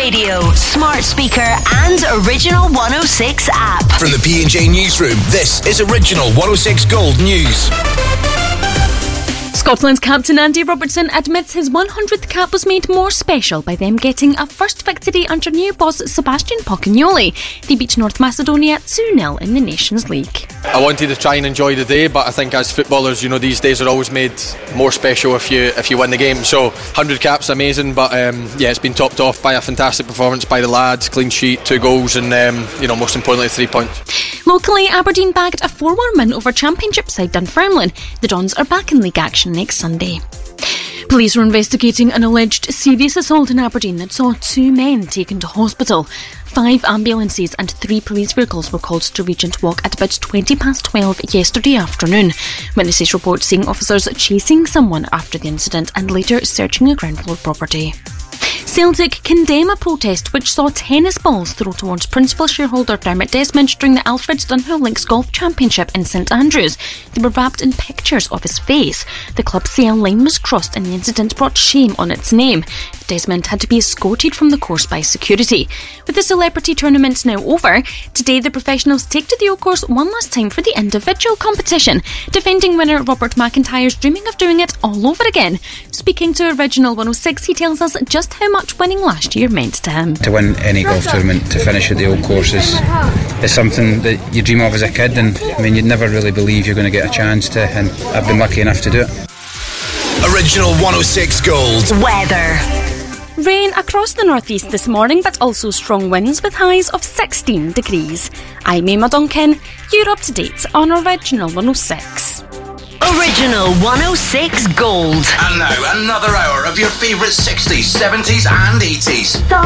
radio, smart speaker and Original 106 app. From the P&J Newsroom, this is Original 106 Gold News. Scotland's captain Andy Robertson admits his 100th cap was made more special by them getting a first victory under new boss Sebastian Pocagnoli. They beat North Macedonia 2-0 in the Nations League. I wanted to try and enjoy the day, but I think as footballers, these days are always made more special if you win the game. So 100 caps, amazing, but it's been topped off by a fantastic performance by the lads, clean sheet, 2 goals and most importantly 3 points. Locally, Aberdeen bagged a 4-1 win over Championship side Dunfermline. The Dons are back in league action next Sunday. Police are investigating an alleged serious assault in Aberdeen that saw 2 men taken to hospital. 5 ambulances and 3 police vehicles were called to Regent Walk at about 12:20 yesterday afternoon. Witnesses report seeing officers chasing someone after the incident and later searching a ground floor property. Celtic condemn a protest which saw tennis balls thrown towards principal shareholder Dermot Desmond during the Alfred Dunhill Links Golf Championship in St Andrews. They were wrapped in pictures of his face. The club say a line was crossed and the incident brought shame on its name. Desmond had to be escorted from the course by security. With the celebrity tournament now over, today the professionals take to the Oak Course one last time for the individual competition. Defending winner Robert McIntyre's dreaming of doing it all over again. Speaking to Original 106, he tells us just how much winning last year meant to him. To win any golf tournament, to finish at the Old Course is something that you dream of as a kid, and you'd never really believe you're going to get a chance to, and I've been lucky enough to do it. Original 106 Gold. Weather. Rain across the northeast this morning, but also strong winds with highs of 16 degrees. I'm Emma Duncan. You're up to date on Original 106. Original 106 Gold. And now another hour of your favourite 60s, 70s and 80s.